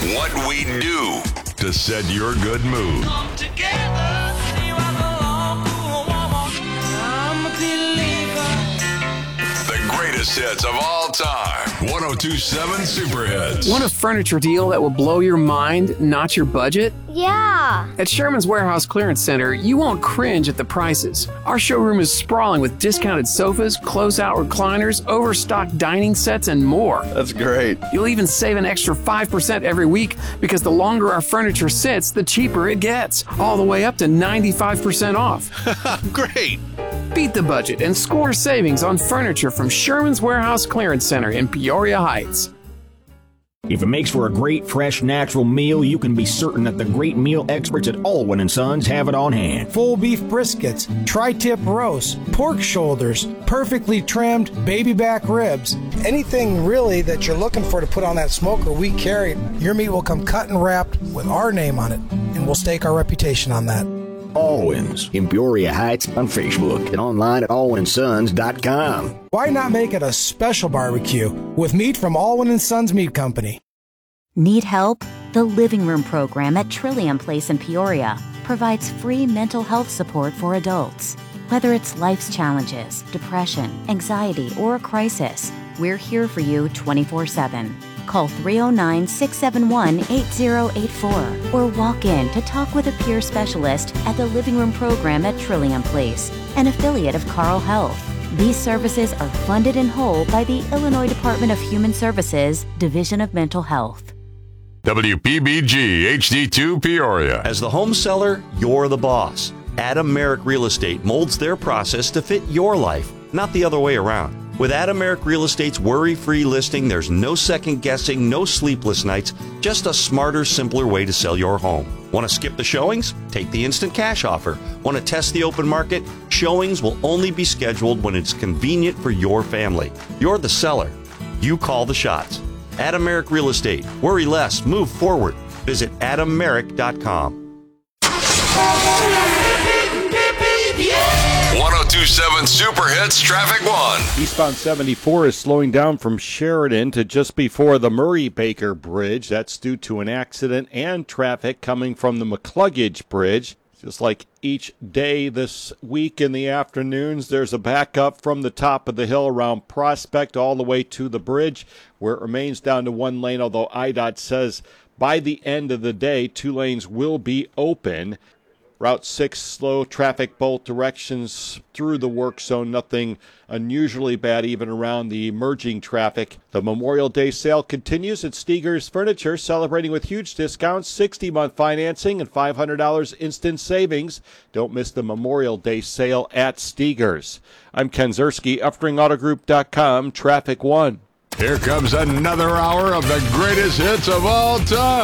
what we do to set your good mood. Come together. I'm a believer. The greatest hits of all time. 1027 Super Hits. Want a furniture deal that will blow your mind, not your budget? Yeah. At Sherman's Warehouse Clearance Center, you won't cringe at the prices. Our showroom is sprawling with discounted sofas, close-out recliners, overstocked dining sets, and more. That's great. You'll even save an extra 5% every week because the longer our furniture sits, the cheaper it gets. All the way up to 95% off. Great. Beat the budget and score savings on furniture from Sherman's Warehouse Clearance Center in Peoria Heights. If it makes for a great, fresh, natural meal, you can be certain that the great meal experts at Alwyn & Sons have it on hand. Full beef briskets, tri-tip roasts, pork shoulders, perfectly trimmed baby back ribs. Anything really that you're looking for to put on that smoker, we carry it. Your meat will come cut and wrapped with our name on it, and we'll stake our reputation on that. Alwyn's in Peoria Heights on Facebook and online at alwynsons.com. Why not make it a special barbecue with meat from Alwyn & Sons Meat Company? Need help? The Living Room program at Trillium Place in Peoria provides free mental health support for adults. Whether it's life's challenges, depression, anxiety, or a crisis, we're here for you 24/7. Call 309-671-8084 or walk in to talk with a peer specialist at the Living Room program at Trillium Place, an affiliate of Carle Health. These services are funded in whole by the Illinois Department of Human Services, Division of Mental Health. WPBG HD2 Peoria. As the home seller, you're the boss. Adam Merrick Real Estate molds their process to fit your life, not the other way around. With Adam Merrick Real Estate's worry-free listing, there's no second guessing, no sleepless nights, just a smarter, simpler way to sell your home. Want to skip the showings? Take the instant cash offer. Want to test the open market? Showings will only be scheduled when it's convenient for your family. You're the seller. You call the shots. Adam Merrick Real Estate. Worry less. Move forward. Visit adammerrick.com. 1027 Super Hits Traffic 1. Eastbound 74 is slowing down from Sheridan to just before the Murray Baker Bridge. That's due to an accident and traffic coming from the McCluggage Bridge. Just like each day this week in the afternoons, there's a backup from the top of the hill around Prospect all the way to the bridge, where it remains down to one lane, although IDOT says by the end of the day, 2 lanes will be open. Route 6, slow traffic both directions through the work zone. Nothing unusually bad even around the emerging traffic. The Memorial Day sale continues at Steger's Furniture, celebrating with huge discounts, 60-month financing, and $500 instant savings. Don't miss the Memorial Day sale at Steger's. I'm Ken Zerski, UfteringAutoGroup.com, Traffic 1. Here comes another hour of the greatest hits of all time.